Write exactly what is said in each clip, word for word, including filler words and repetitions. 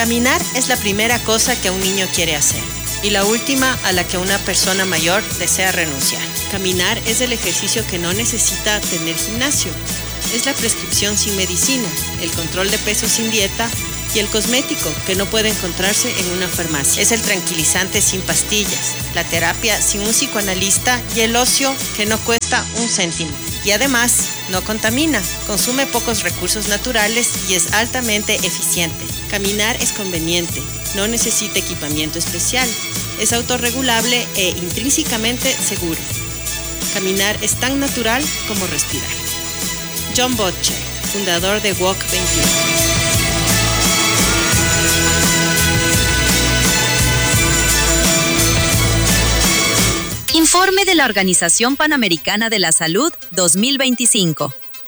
Caminar es la primera cosa que un niño quiere hacer y la última a la que una persona mayor desea renunciar. Caminar es el ejercicio que no necesita tener gimnasio. Es la prescripción sin medicina, el control de peso sin dieta y el cosmético que no puede encontrarse en una farmacia. Es el tranquilizante sin pastillas, la terapia sin un psicoanalista y el ocio que no cuesta un céntimo. Y además, no contamina, consume pocos recursos naturales y es altamente eficiente. Caminar es conveniente, no necesita equipamiento especial, es autorregulable e intrínsecamente seguro. Caminar es tan natural como respirar. John Butcher, fundador de Walk veintiuno. Informe de la Organización Panamericana de la Salud dos mil veinticinco.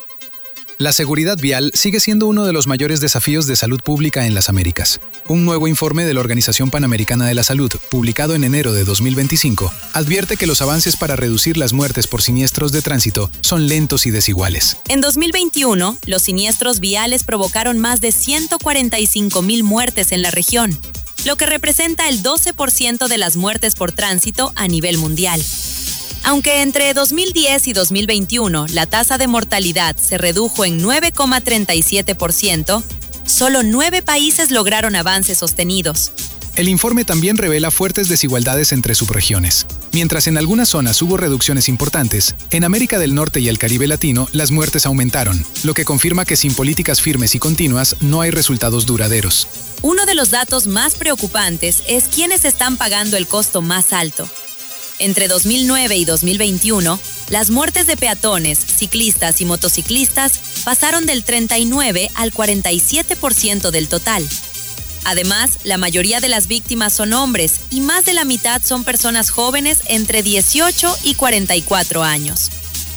La seguridad vial sigue siendo uno de los mayores desafíos de salud pública en las Américas. Un nuevo informe de la Organización Panamericana de la Salud, publicado en enero de dos mil veinticinco, advierte que los avances para reducir las muertes por siniestros de tránsito son lentos y desiguales. En dos mil veintiuno, los siniestros viales provocaron más de ciento cuarenta y cinco mil muertes en la región, lo que representa el doce por ciento de las muertes por tránsito a nivel mundial. Aunque entre dos mil diez y dos mil veintiuno la tasa de mortalidad se redujo en nueve coma treinta y siete por ciento, solo nueve países lograron avances sostenidos. El informe también revela fuertes desigualdades entre subregiones. Mientras en algunas zonas hubo reducciones importantes, en América del Norte y el Caribe Latino las muertes aumentaron, lo que confirma que sin políticas firmes y continuas no hay resultados duraderos. Uno de los datos más preocupantes es quiénes están pagando el costo más alto. Entre dos mil nueve y dos mil veintiuno, las muertes de peatones, ciclistas y motociclistas pasaron del treinta y nueve al cuarenta y siete por ciento del total. Además, la mayoría de las víctimas son hombres y más de la mitad son personas jóvenes entre dieciocho y cuarenta y cuatro años.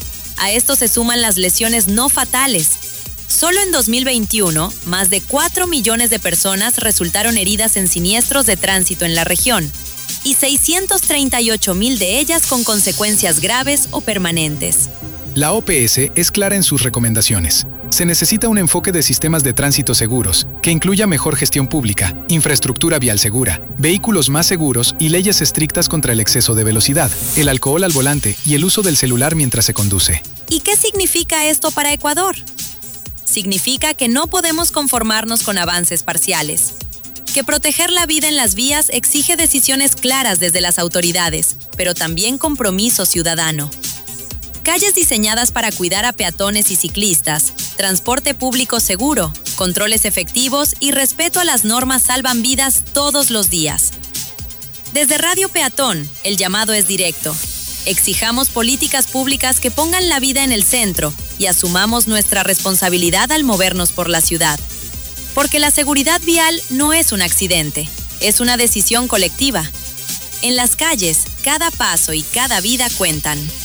A esto se suman las lesiones no fatales. Solo en dos mil veintiuno, más de cuatro millones de personas resultaron heridas en siniestros de tránsito en la región, y seiscientos treinta y ocho mil de ellas con consecuencias graves o permanentes. La O P S es clara en sus recomendaciones. Se necesita un enfoque de sistemas de tránsito seguros, que incluya mejor gestión pública, infraestructura vial segura, vehículos más seguros y leyes estrictas contra el exceso de velocidad, el alcohol al volante y el uso del celular mientras se conduce. ¿Y qué significa esto para Ecuador? Significa que no podemos conformarnos con avances parciales, que proteger la vida en las vías exige decisiones claras desde las autoridades, pero también compromiso ciudadano. Calles diseñadas para cuidar a peatones y ciclistas, transporte público seguro, controles efectivos y respeto a las normas salvan vidas todos los días. Desde Radio Peatón, el llamado es directo. Exijamos políticas públicas que pongan la vida en el centro y asumamos nuestra responsabilidad al movernos por la ciudad. Porque la seguridad vial no es un accidente, es una decisión colectiva. En las calles, cada paso y cada vida cuentan.